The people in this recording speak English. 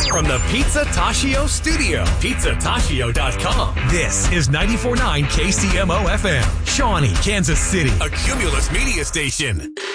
from the Pizza Tashio studio, pizzatashio.com. This is 94.9 KCMO FM, Shawnee, Kansas City, a Cumulus media station.